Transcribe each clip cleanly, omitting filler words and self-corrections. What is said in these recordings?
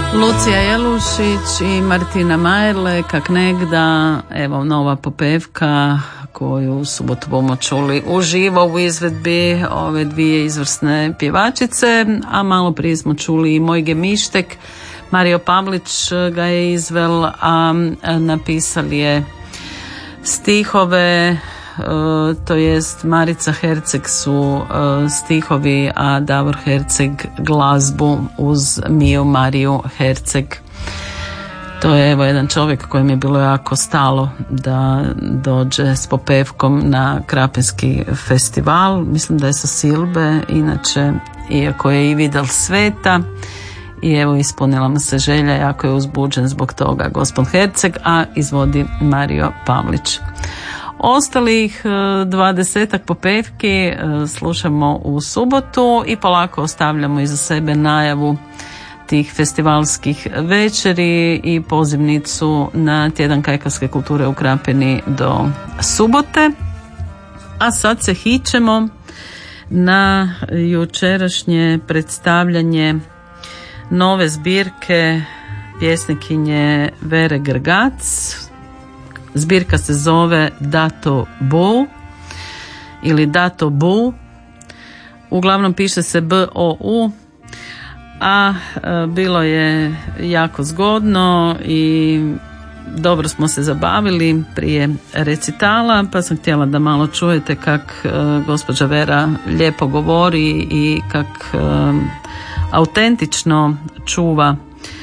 Lucija Jelušić i Martina Majerle, Kak negda, evo nova popevka koju subotu bomo čuli uživo u izvedbi ove dvije izvrsne pjevačice, a malo prije smo čuli i Mojge Mištek, Mario Pavlić ga je izvel, a napisal je stihove, to jest Marica Herceg su stihovi, a Davor Herceg glazbu uz Miju Mariju Herceg. To je evo jedan čovjek kojem je bilo jako stalo da dođe s popevkom na Krapinski festival, mislim da je sa Silbe, inače iako je i vidjel sveta, i evo ispunila mu se želja, jako je uzbuđen zbog toga gospod Herceg, a izvodi Mario Pavlić. Ostalih 20 popevki slušamo u subotu i polako ostavljamo iza sebe najavu tih festivalskih večeri i pozivnicu na tjedan kajkavske kulture u Krapini do subote. A sad se hićemo na jučerašnje predstavljanje nove zbirke pjesnikinje Vere Grgac. Zbirka se zove Dato Bu ili Dato Bu, uglavnom piše se B-O-U, a bilo je jako zgodno i dobro smo se zabavili prije recitala, pa sam htjela da malo čujete kak gospođa Vera lijepo govori i kak autentično čuva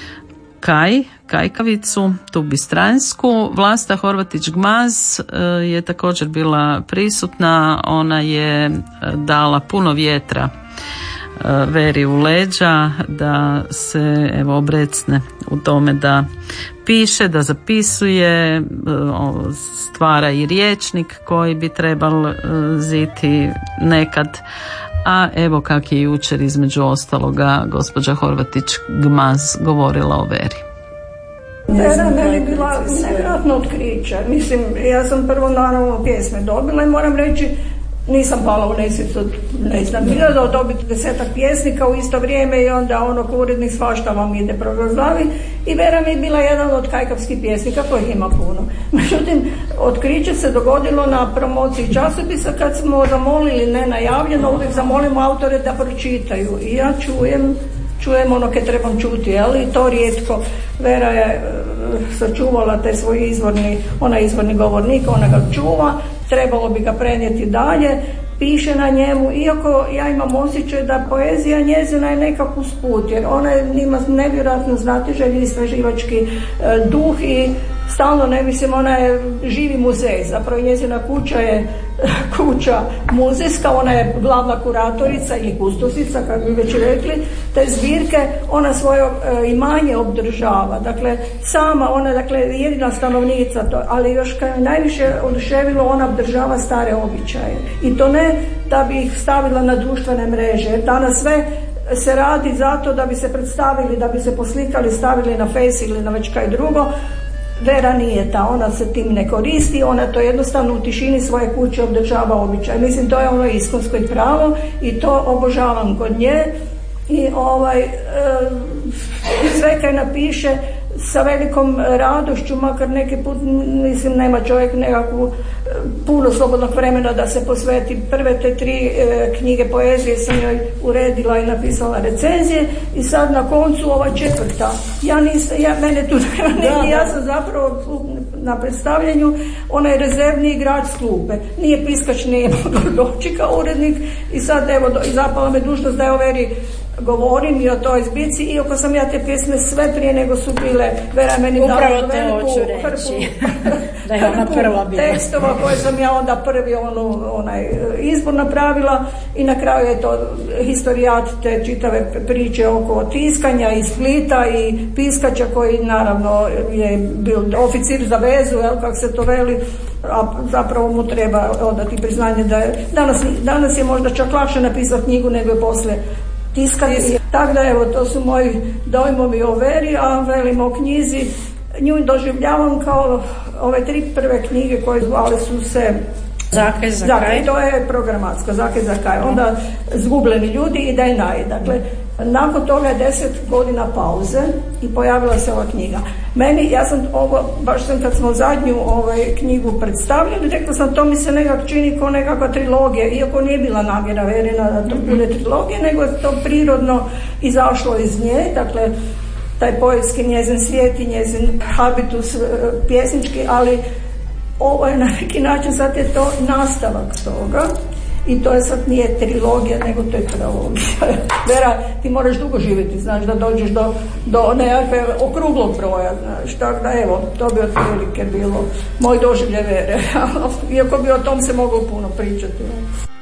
kajkavicu, tu bistransku. Vlasta Horvatić-Gmaz je također bila prisutna, ona je dala puno vjetra Veri u leđa da se evo obrecne u tome da piše, da zapisuje, stvara i rječnik koji bi trebal ziti nekad. A evo kak je jučer između ostaloga gospođa Horvatić-Gmaz govorila o Veri. Vera meni bila nevjerojatno otkriće. Mislim, ja sam prvo naravno pjesme dobila i moram reći, nisam pala u nesvijest od, ne znam, da dobiti 10-ak pjesnika u isto vrijeme i onda urednik svašta vam ide kroz glavi, i Vera mi je bila jedan od kajkavskih pjesnika kojih ima puno. Međutim, otkriće se dogodilo na promociji časopisa kad smo zamolili nenajavljeno, uvijek zamolimo autore da pročitaju i ja čujem ono ke trebam čuti, ali to rijetko. Vera je sačuvala taj svoj izvorni govornik, ona ga čuva, trebalo bi ga prenijeti dalje, piše na njemu, iako ja imam osjećaj da poezija njezina je nekako usput, jer ona ima nevjerojatno znatiželji i istraživački duh i stalno ona je živi muzej, zapravo njezina kuća je kuća muzejska, ona je glavna kuratorica ili kustosica, kako bi već rekli, te zbirke, ona svoje imanje obdržava, dakle sama ona, dakle jedina stanovnica, ali još kad je najviše oduševilo, ona obdržava stare običaje i to ne da bi ih stavila na društvene mreže, jer danas sve se radi zato da bi se predstavili, da bi se poslikali, stavili na Face ili na već kaj drugo. Vera nije ta, ona se tim ne koristi, ona to jednostavno u tišini svoje kuće obdržava običaj. Mislim, to je ono iskonsko i pravo i to obožavam kod nje i sve kaj napiše sa velikom radošću, makar neki put, mislim, nema čovjek nekakvu puno slobodnog vremena da se posveti. Prve te 3 knjige poezije sam joj uredila i napisala recenzije i sad na koncu ova 4. Mene tu nema, ja sam zapravo na predstavljanju onaj rezervni igrač s klupe. Nije piskač, nije mogao doći kao urednik i sad evo zapala me dužnost da je o Veri govorim i o toj zbici, iako sam ja te pjesme sve prije nego su bile. Vera meni dala veliku da je ona prva bila tekstova koje sam ja onda prvi onaj izbor napravila i na kraju je to historijat te čitave priče oko tiskanja iz Splita i piskača koji naravno je bio oficir za vezu, kako se to veli, a zapravo mu treba odati priznanje da je danas je možda čak lakše napisati knjigu nego je poslije tiskati. Tako da evo, to su moji dojmovi o Veri, a velim o knjizi. Nju doživljavam kao ove 3 prve knjige koje zvale su se Zakaj za kaj. To je programatsko, Zakaj za kaj. Onda Zgubljeni ljudi i Da je naj. Dakle, Nakon toga je 10 godina pauze i pojavila se ova knjiga. Ja sam baš sam kad smo zadnju knjigu predstavljali, rekla sam to mi se nekako čini kao nekakva trilogija, iako nije bila namjera Verina da to bude trilogija, nego je to prirodno izašlo iz nje, dakle taj poetski njezin svijet i njezin habitus pjesnički, ali ovo je na neki način sad je to nastavak toga. I to je sad nije trilogija, nego to je trilogija. Vera, ti moraš dugo živjeti, znaš, da dođeš do nekakve okruglog broja, znaš, tako da evo, to bi otprilike bilo moj doživljaj Vere, iako bi o tom se moglo puno pričati.